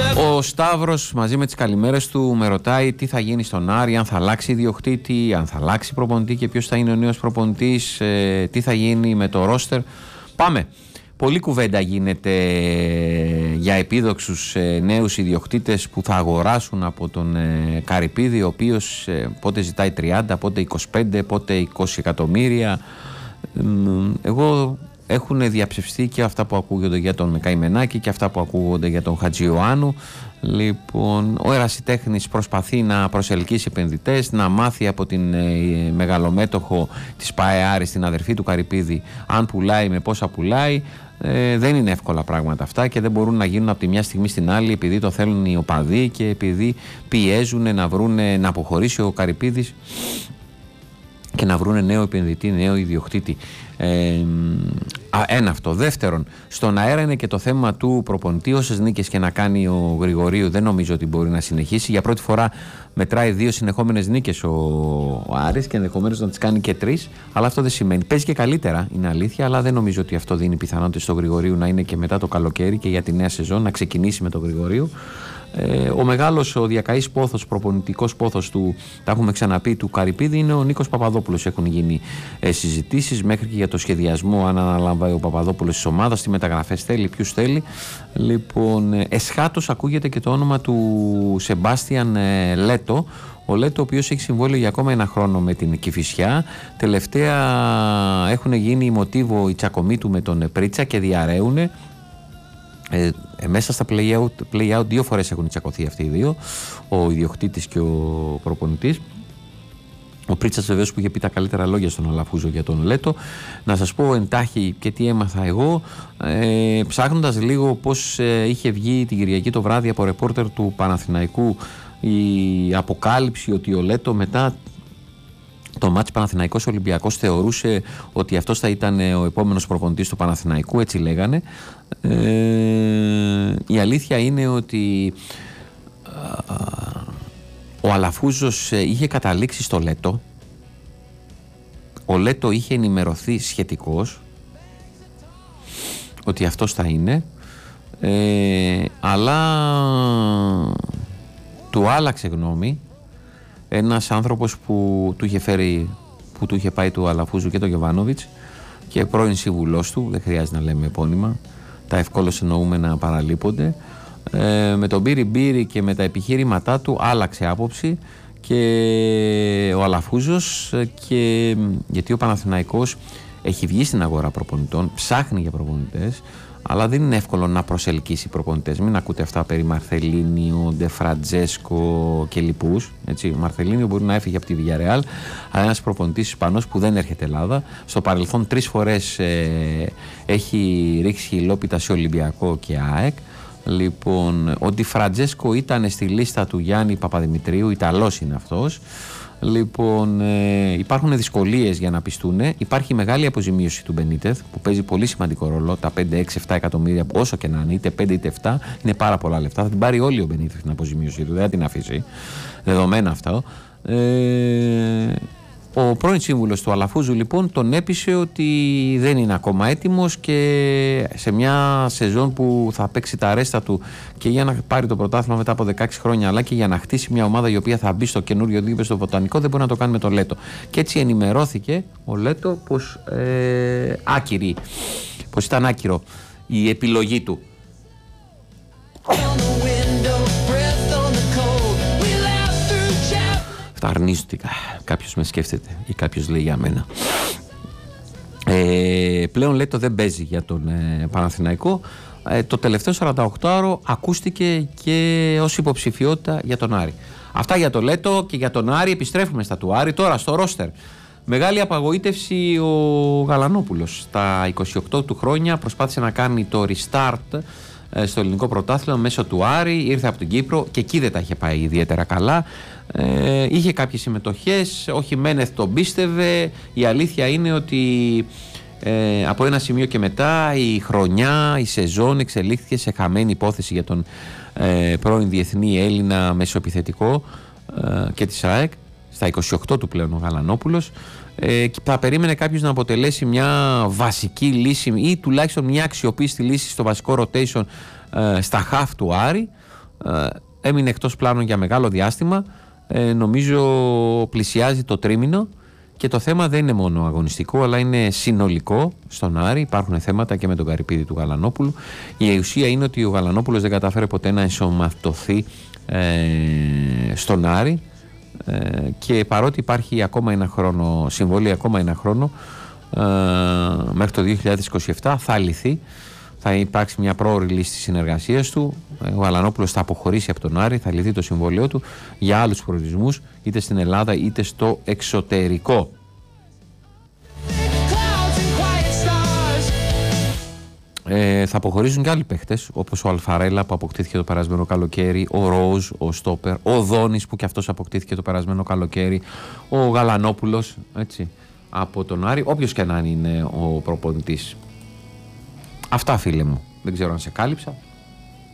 Ο Σταύρος μαζί με τις καλημέρες του με ρωτάει τι θα γίνει στον Άρη, αν θα αλλάξει ιδιοκτήτη, αν θα αλλάξει προπονητή και ποιος θα είναι ο νέος προπονητής, τι θα γίνει με το ρόστερ. Πάμε. Πολλή κουβέντα γίνεται για επίδοξους νέους ιδιοκτήτες που θα αγοράσουν από τον Καρυπίδη, ο οποίος πότε ζητάει 30, πότε 25, πότε 20 εκατομμύρια. Εγώ έχουν διαψευστεί και αυτά που ακούγονται για τον Καημενάκη και αυτά που ακούγονται για τον Χατζιωάννου. Λοιπόν, ο ερασιτέχνης προσπαθεί να προσελκύσει επενδυτές, να μάθει από την μεγαλομέτωχο της ΠΑΕ Άρης, την αδερφή του Καρυπίδη, αν πουλάει, με πόσα πουλάει. Δεν είναι εύκολα πράγματα αυτά και δεν μπορούν να γίνουν από τη μια στιγμή στην άλλη επειδή το θέλουν οι οπαδοί και επειδή πιέζουν να αποχωρήσει ο Καρυπίδης και να βρουν νέο επενδυτή, νέο ιδιοκτήτη. Ένα αυτό. Δεύτερον, στον αέρα είναι και το θέμα του προπονητή. Όσες νίκες και να κάνει ο Γρηγορίου, δεν νομίζω ότι μπορεί να συνεχίσει. Για πρώτη φορά μετράει 2 συνεχόμενες νίκες ο Άρης και ενδεχομένως να τις κάνει και 3. Αλλά αυτό δεν σημαίνει. Παίζει και καλύτερα, είναι αλήθεια, αλλά δεν νομίζω ότι αυτό δίνει πιθανότητες στο Γρηγορίου να είναι και μετά το καλοκαίρι και για τη νέα σεζόν να ξεκινήσει με τον Γρηγορίου. Ο μεγάλος, ο διακαής πόθος, προπονητικός πόθος του, τα έχουμε ξαναπεί, του Καρυπίδη είναι ο Νίκος Παπαδόπουλος. Έχουν γίνει συζητήσεις μέχρι και για το σχεδιασμό, αν αναλαμβάνει ο Παπαδόπουλος της ομάδας, τι μεταγραφές θέλει, ποιους θέλει. Λοιπόν, εσχάτως ακούγεται και το όνομα του Σεμπάστιαν Λέτο. Ο Λέτο, ο οποίος έχει συμβόλαιο για ακόμα 1 χρόνο με την Κηφισιά. Τελευταία έχουν γίνει μοτίβο οι τσακωμοί του με τον Πρίτσα και διαρρέουνε. Μέσα στα play-out 2 φορές έχουν τσακωθεί αυτοί οι δύο, ο ιδιοκτήτης και ο προπονητής. Ο Πρίτσας βεβαίως που είχε πει τα καλύτερα λόγια στον Αλαφούζο για τον Λέτο. Να σας πω εντάχει και τι έμαθα εγώ, ψάχνοντας λίγο πως είχε βγει την Κυριακή το βράδυ από ρεπόρτερ του Παναθηναϊκού η αποκάλυψη ότι ο Λέτο μετά το μάτς Παναθηναϊκός Ολυμπιακός θεωρούσε ότι αυτός θα ήταν ο επόμενος προπονητής του Παναθηναϊκού, έτσι λέγανε. Η αλήθεια είναι ότι ο Αλαφούζος είχε καταλήξει στο Λέτο. Ο Λέτο είχε ενημερωθεί σχετικώς ότι αυτός θα είναι, αλλά του άλλαξε γνώμη ένας άνθρωπος που του είχε πάει του Αλαφούζου και το Γιοβάνοβιτς και πρώην σύμβουλός του, δεν χρειάζεται να λέμε επώνυμα, τα ευκόλως εννοούμενα παραλείπονται. Με τον Μπίρι και με τα επιχείρηματά του άλλαξε άποψη και ο Αλαφούζος, και γιατί ο Παναθηναϊκός έχει βγει στην αγορά προπονητών, ψάχνει για προπονητές, αλλά δεν είναι εύκολο να προσελκύσει προπονητές. Μην ακούτε αυτά περί Μαρθελίνιο, Ντεφραντζέσκο και λοιπούς. Ο Μαρθελίνιο μπορεί να έφυγε από τη Villarreal, αλλά ένας προπονητής Ισπανός που δεν έρχεται Ελλάδα. Στο παρελθόν 3 φορές έχει ρίξει χιλόπιτα σε Ολυμπιακό και ΑΕΚ. Λοιπόν, ο Ντεφραντζέσκο ήταν στη λίστα του Γιάννη Παπαδημητρίου, Ιταλός είναι αυτός. Λοιπόν, υπάρχουν δυσκολίες για να πιστούν. Υπάρχει μεγάλη αποζημίωση του Μπενίτεθ που παίζει πολύ σημαντικό ρόλο. Τα 5, 6, 7 εκατομμύρια, όσο και να είναι, είτε 5 είτε 7, είναι πάρα πολλά λεφτά. Θα την πάρει όλη ο Μπενίτεθ την αποζημίωση του, δεν θα την αφήσει. Δεδομένα αυτό. Ο πρώην σύμβουλος του Αλαφούζου λοιπόν τον έπεισε ότι δεν είναι ακόμα έτοιμος και σε μια σεζόν που θα παίξει τα ρέστα του και για να πάρει το πρωτάθλημα μετά από 16 χρόνια, αλλά και για να χτίσει μια ομάδα η οποία θα μπει στο καινούριο γήπεδο στο Βοτανικό, δεν μπορεί να το κάνει με τον Λέτο. Και έτσι ενημερώθηκε ο Λέτο πως ήταν άκυρο η επιλογή του. Αρνίζονται. Κάποιος με σκέφτεται ή κάποιος λέει για μένα. Πλέον Λέτο δεν παίζει για τον Παναθηναϊκό. Το τελευταίο 48ωρο ακούστηκε και ως υποψηφιότητα για τον Άρη. Αυτά για τον Λέτο και για τον Άρη. Επιστρέφουμε στα του Άρη. Τώρα στο ρόστερ. Μεγάλη απαγοήτευση ο Γαλανόπουλος. Στα 28 του χρόνια προσπάθησε να κάνει το restart στο ελληνικό πρωτάθλημα μέσω του Άρη. Ήρθε από την Κύπρο και εκεί δεν τα είχε πάει ιδιαίτερα καλά. Είχε κάποιες συμμετοχές, ο Χιμένεθ τον πίστευε. Η αλήθεια είναι ότι από ένα σημείο και μετά η χρονιά, η σεζόν εξελίχθηκε σε χαμένη υπόθεση για τον πρώην διεθνή Έλληνα μεσοεπιθετικό και της ΑΕΚ. Στα 28 του πλέον ο Γαλανόπουλος, και θα περίμενε κάποιος να αποτελέσει μια βασική λύση ή τουλάχιστον μια αξιοπίστη λύση στο βασικό rotation στα half του Άρη. έμεινε εκτός πλάνων για μεγάλο διάστημα. Νομίζω πλησιάζει το τρίμηνο και το θέμα δεν είναι μόνο αγωνιστικό, αλλά είναι συνολικό στον Άρη. Υπάρχουν θέματα και με τον Καρυπίδη του Γαλανόπουλου. Η ουσία είναι ότι ο Γαλανόπουλος δεν κατάφερε ποτέ να ενσωματωθεί στον Άρη, και παρότι υπάρχει ακόμα ένα χρόνο συμβόλαιο, ακόμα ένα χρόνο, μέχρι το 2027 θα λυθεί. Θα υπάρξει μια πρόωρη λύση της συνεργασίας του. Ο Γαλανόπουλος θα αποχωρήσει από τον Άρη, θα λυθεί το συμβόλαιό του για άλλους προορισμούς, είτε στην Ελλάδα είτε στο εξωτερικό. Θα αποχωρήσουν και άλλοι παίχτες, όπως ο Αλφαρέλα που αποκτήθηκε το περασμένο καλοκαίρι, ο Ροζ, ο Στόπερ, ο Δόνης που και αυτός αποκτήθηκε το περασμένο καλοκαίρι, ο Γαλανόπουλος, έτσι, από τον Άρη, όποιος και να είναι ο προπονητής. Αυτά, φίλε μου. Δεν ξέρω αν σε κάλυψα.